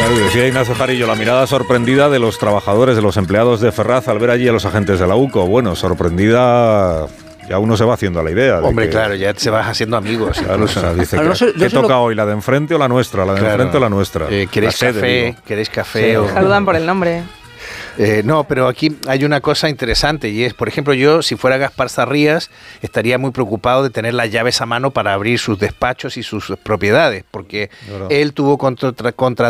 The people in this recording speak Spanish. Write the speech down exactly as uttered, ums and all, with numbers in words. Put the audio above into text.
Decía Ignacio Jarillo, la mirada sorprendida de los trabajadores, de los empleados de Ferraz al ver allí a los agentes de la U C O. Bueno, sorprendida, ya uno se va haciendo a la idea. Hombre, que, claro, ya se vas haciendo amigos. Claro, o sea, dice, no sé, ¿qué toca lo... hoy? ¿La de enfrente o la nuestra? ¿La de claro. enfrente o la nuestra? Eh, ¿Queréis la sede, café? digo. ¿Queréis café? Sí. O... Saludan por el nombre. Eh, no, pero aquí hay una cosa interesante y es, por ejemplo, yo, si fuera Gaspar Zarrías, estaría muy preocupado de tener las llaves a mano para abrir sus despachos y sus propiedades, porque él tuvo contra, contra